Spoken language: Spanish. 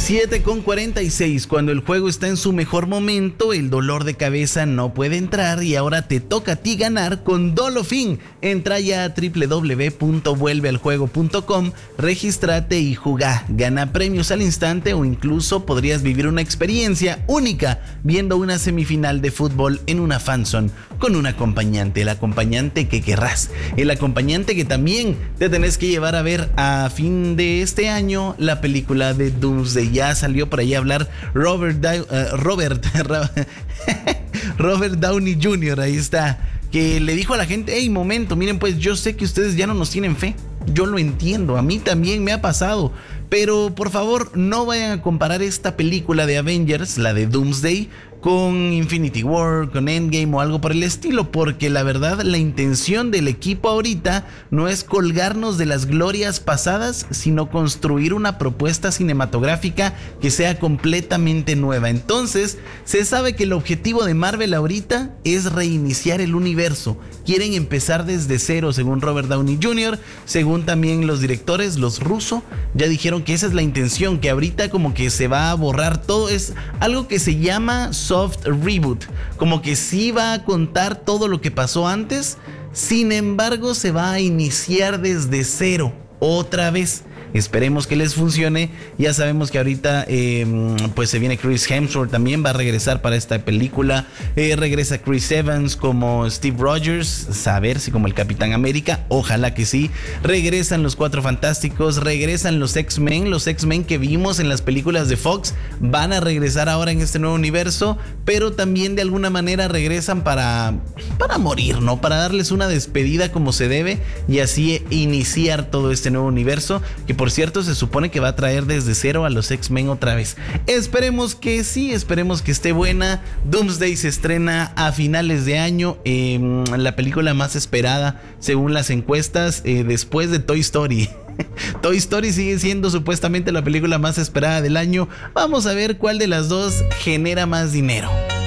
7:46, cuando el juego está en su mejor momento, el dolor de cabeza no puede entrar y ahora te toca a ti ganar con Dolofin. Entra ya a www.vuelvealjuego.com, regístrate y jugá. Gana premios al instante o incluso podrías vivir una experiencia única viendo una semifinal de fútbol en una fanzone con un acompañante, el acompañante que querrás, el acompañante que también te tenés que llevar a ver a fin de este año la película de Doomsday. Ya salió por ahí a hablar Robert Downey Jr., ahí está, que le dijo a la gente: hey, momento, miren, pues yo sé que ustedes ya no nos tienen fe, yo lo entiendo, a mí también me ha pasado, pero por favor no vayan a comparar esta película de Avengers, la de Doomsday, con Infinity War, con Endgame o algo por el estilo, porque la verdad la intención del equipo ahorita no es colgarnos de las glorias pasadas, sino construir una propuesta cinematográfica que sea completamente nueva. Entonces se sabe que el objetivo de Marvel ahorita es reiniciar el universo. Quieren empezar desde cero, según Robert Downey Jr., según también los directores, los rusos, ya dijeron que esa es la intención, que ahorita como que se va a borrar todo. Es algo que se llama soft reboot, como que sí va a contar todo lo que pasó antes, sin embargo se va a iniciar desde cero otra vez. Esperemos que les funcione. Ya sabemos que ahorita pues se viene Chris Hemsworth, también va a regresar para esta película. Regresa Chris Evans como Steve Rogers, a ver si como el Capitán América, ojalá que sí. Regresan los Cuatro Fantásticos, regresan los X-Men que vimos en las películas de Fox, van a regresar ahora en este nuevo universo, pero también de alguna manera regresan para morir, ¿no? Para darles una despedida como se debe y así iniciar todo este nuevo universo, que por cierto se supone que va a traer desde cero a los X-Men otra vez. Esperemos que sí, esperemos que esté buena. Doomsday se estrena a finales de año, la película más esperada según las encuestas, después de Toy Story. Toy Story sigue siendo supuestamente la película más esperada del año. Vamos a ver cuál de las dos genera más dinero.